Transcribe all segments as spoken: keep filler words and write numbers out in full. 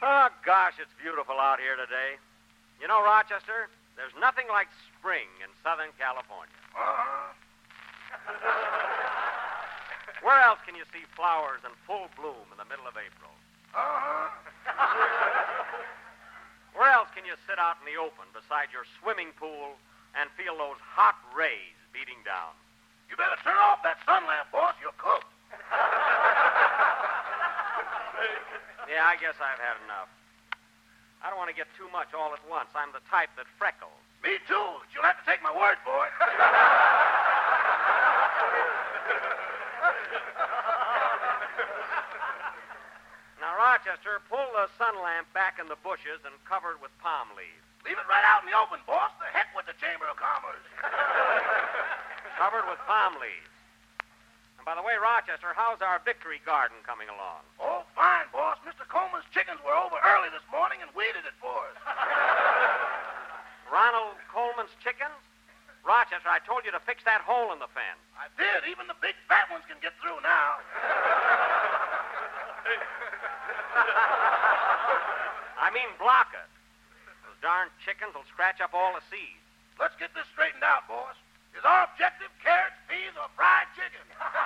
Oh, gosh, it's beautiful out here today. You know, Rochester, there's nothing like spring in Southern California. Uh-huh. Where else can you see flowers in full bloom in the middle of April? Uh-huh. Where else can you sit out in the open beside your swimming pool and feel those hot rays beating down? You better turn off that sun lamp, boss. You're cooked. Yeah, I guess I've had enough. I don't want to get too much all at once. I'm the type that freckles. Me too, but you'll have to take my word for it. Now, Rochester, pull the sun lamp back in the bushes and cover it with palm leaves. Leave it right out in the open, boss. The heck with the Chamber of Commerce. Covered with palm leaves. And by the way, Rochester, how's our victory garden coming along? Oh, fine, boss. Mister Coleman's chickens were over early this morning and weeded it for us. Ronald Coleman's chickens? Rochester, I told you to fix that hole in the fence. I did. Even the big fat ones can get through now. I mean, block it. Those darn chickens will scratch up all the seeds. Let's get this straightened out, boss. Is our objective carrots, peas, or fried chicken?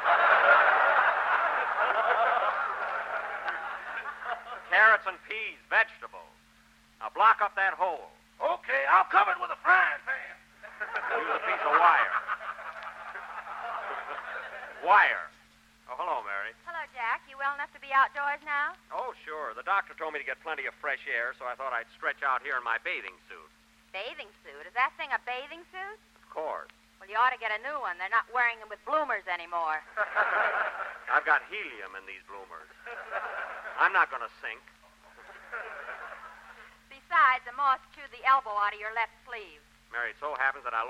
Carrots and peas, vegetables. Now block up that hole. Okay, I'll cover it with a frying pan. Use a piece of wire. Wire. Oh, hello, Mary. Hello, Jack. You well enough to be outdoors now? Oh, sure. The doctor told me to get plenty of fresh air, so I thought I'd stretch out here in my bathing suit. Bathing suit? Is that thing a bathing suit? Of course. Well, you ought to get a new one. They're not wearing them with bloomers anymore. I've got helium in these bloomers. I'm not going to sink. Besides, the moth chewed the elbow out of your left sleeve. Mary, it so happens that I